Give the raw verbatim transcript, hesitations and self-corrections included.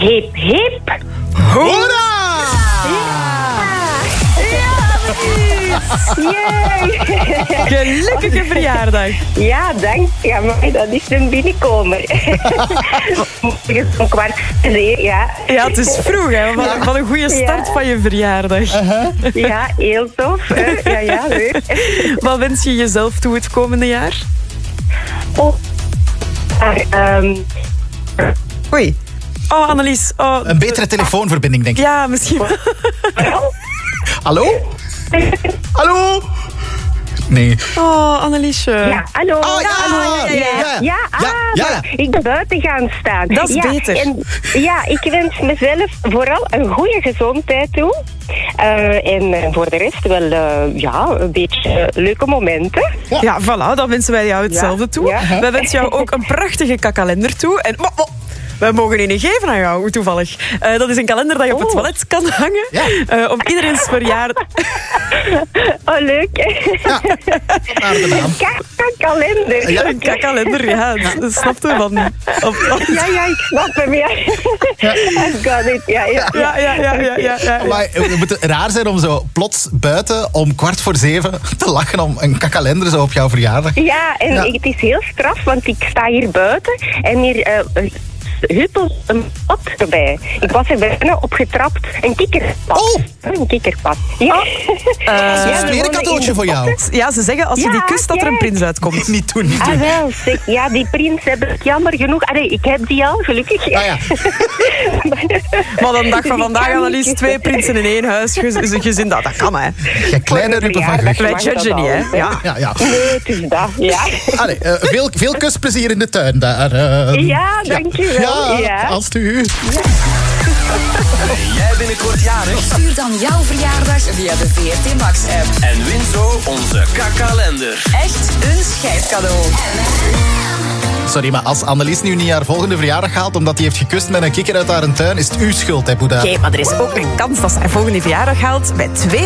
Hip, hip. Hoera! Yay. Gelukkige verjaardag. Ja, dank. Ja, maar dat is een binnenkomer. Morgen om kwart voor zeven, ja. Ja, het is vroeg, hè. Van, van een goede start Ja. van je verjaardag. Uh-huh. Ja, heel tof. hè. Ja, ja, leuk. Wat wens je jezelf toe het komende jaar? Oh. Maar, um, Oei. Oh, Annelies. Oh. Een betere telefoonverbinding, denk ik. Ja, misschien wel. Hallo? Hallo? Nee. Oh, Anneliesje. ja, hallo. Oh, ja, hallo. ja, ja, ja. Ja, ah, Ja, ja. maar ik ben buiten gaan staan. Dat is ja, beter. En, ja, ik wens mezelf vooral een goede gezondheid toe. Uh, en uh, voor de rest wel uh, ja, een beetje uh, leuke momenten. Ja, voilà, dan wensen wij jou hetzelfde Ja, toe. ja. Wij wensen jou ook een prachtige kakkalender toe. En... Oh, oh. Wij mogen die niet geven aan jou, toevallig. Uh, dat is een kalender dat je op het Oh. toilet kan hangen. Ja. Uh, om iedereen's verjaardag... Oh, leuk. Ja, naar de naam. Kalender. Ja. Een kakkalender, ja. Dat snapte je van... Op, op- Ja, ja, ik snap hem, ja. I got it, ja, ja. Ja, ja, ja, ja, ja, ja. Maar het moet raar zijn om zo plots buiten om kwart voor zeven te lachen om een kakkalender zo op jouw verjaardag. Ja, en Ja. het is heel straf, want ik sta hier buiten en hier uh, huppelt een pad erbij. Ik was er bijna op getrapt. Een kikkerpad. Oh! Een kikkerpad. Ja. Uh, Dat is weer een cadeautje voor jou. Ja, ze zeggen als je die Ja, kust dat er een kijk. prins uitkomt. Niet doen, niet Ah, doen. wel. Zeg, ja, die prins heb ik jammer genoeg. Allee, ik heb die al, gelukkig. Ah ja. Maar dan dag van Dus vandaag, ik kan Annelies, niet. twee prinsen in één huis gez- gezin. Dat, dat kan, hè. Je kleine ruppen van verjaardag Gug. Wij mag judgen dat niet, hè. al, Ja. Ja, ja. Nee, het is dat, ja. Allee, uh, veel, veel kusplezier in de tuin daar. uh. Ja, dankjewel. Ja, Ja. alstuur. Ben jij binnenkort jarig? Stuur dan jouw verjaardag via de V R T Max app. En win zo onze kakkalender. Echt een scheidcadeau. Sorry, maar als Annelies nu niet haar volgende verjaardag haalt omdat hij heeft gekust met een kikker uit haar tuin, is het uw schuld, hè, Boeddha? Oké, maar er is ook een kans dat ze haar volgende verjaardag haalt bij twee